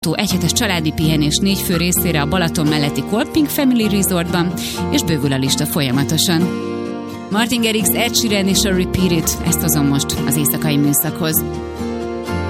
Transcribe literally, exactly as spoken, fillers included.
egyhetes családi pihenés négy fő részére a Balaton melletti Camping Family Resortban, és bővül a lista folyamatosan. Martin Garrix, Ed Sheeran és a Repeat It, ezt hozom most az éjszakai műszakhoz.